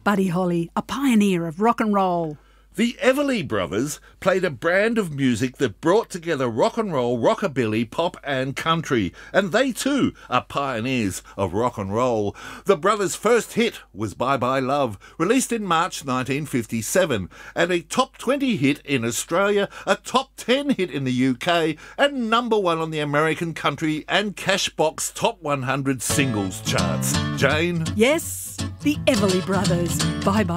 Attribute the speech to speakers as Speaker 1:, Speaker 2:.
Speaker 1: Buddy Holly, a pioneer of rock and roll.
Speaker 2: The Everly Brothers played a brand of music that brought together rock and roll, rockabilly, pop and country, and they too are pioneers of rock and roll. The brothers' first hit was Bye Bye Love, released in March 1957, and a top 20 hit in Australia, a top 10 hit in the UK, and #1 on the American country and Cashbox Top 100 singles charts. Jane?
Speaker 1: Yes, the Everly Brothers. Bye Bye